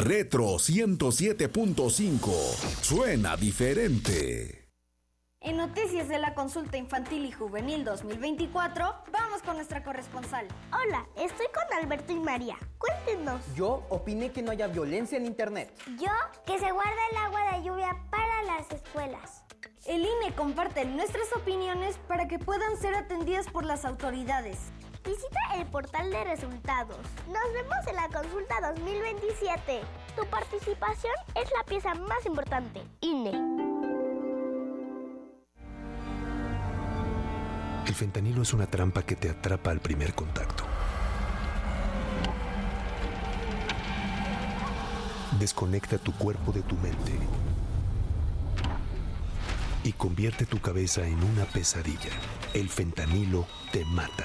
Retro 107.5. Suena diferente. En noticias de la consulta infantil y juvenil 2024, vamos con nuestra corresponsal. Hola, estoy con Alberto y María. Cuéntenos. Yo opiné que no haya violencia en internet. Yo, que se guarde el agua de lluvia para las escuelas. El INE comparte nuestras opiniones para que puedan ser atendidas por las autoridades. Visita el portal de resultados. Nos vemos en la consulta 2027. Tu participación es la pieza más importante. INE. El fentanilo es una trampa que te atrapa al primer contacto. Desconecta tu cuerpo de tu mente y convierte tu cabeza en una pesadilla. El fentanilo te mata.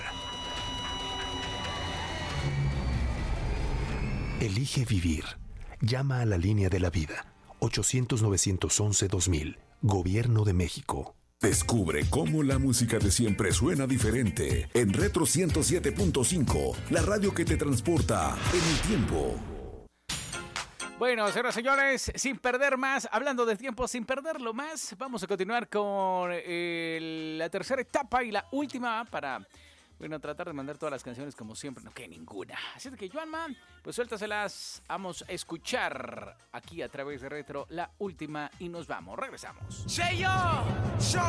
Elige vivir. Llama a la línea de la vida. 800-911-2000. Gobierno de México. Descubre cómo la música de siempre suena diferente en Retro 107.5, la radio que te transporta en el tiempo. Bueno, señoras y señores, sin perder más, hablando de tiempo, sin perderlo más, vamos a continuar con la tercera etapa y la última para, bueno, tratar de mandar todas las canciones como siempre, no que ninguna. Así que, Joanma, pues suéltaselas, vamos a escuchar aquí a través de Retro la última y nos vamos, regresamos. Say yo, show